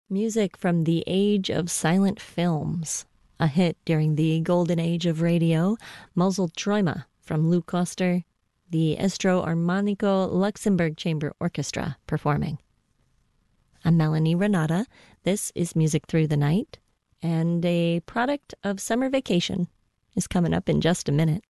Music from the age of silent films. A hit during the golden age of radio, Muzzled Träume from Lou Koster, the Estro Armonico Luxembourg Chamber Orchestra performing. I'm Melanie Renata. This is Music Through the Night, and a product of summer vacation is coming up in just a minute.